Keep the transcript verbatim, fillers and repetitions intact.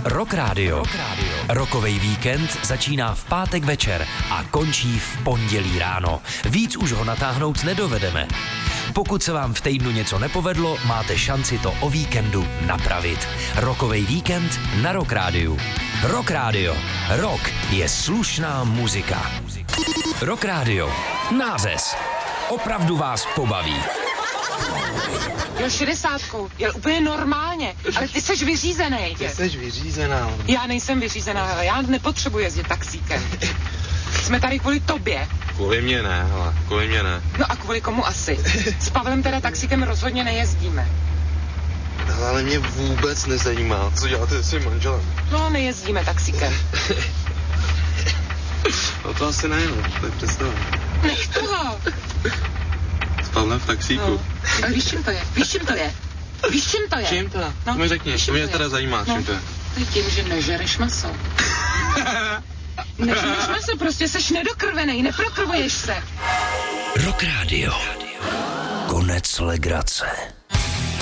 Rock Radio. Rockovej víkend začíná v pátek večer a končí v pondělí ráno. Víc už ho natáhnout nedovedeme. Pokud se vám v týdnu něco nepovedlo, máte šanci to o víkendu napravit. Rockovej víkend na Rock Radio. Rock Radio. Rock je slušná muzika. Rock Radio. Názes. Opravdu vás pobaví. Jel šedesátkou, jel úplně normálně, ale ty seš vyřízený. Ty seš vyřízená. Já nejsem vyřízená, ale já nepotřebuji jezdit taxíkem. Jsme tady kvůli tobě. Kvůli mě ne, hele, kvůli mě ne. No a kvůli komu asi? S Pavlem teda taxíkem rozhodně nejezdíme. No, ale mě vůbec nezajímá, co děláte se svým manželem. No, nejezdíme taxíkem. No to asi ne, no, to je představa. Nech toho. S Pavlem v taxíku. No. A víš, čím to je? Víš, čím to je? Víš, čím to je? Čím to? No, mi řekni, to mě teda zajímá, no. Čím to je? To je tím, že nežereš maso. Nežereš maso, prostě seš nedokrvenej, neprokrvuješ se. Rock Radio. Konec legrace.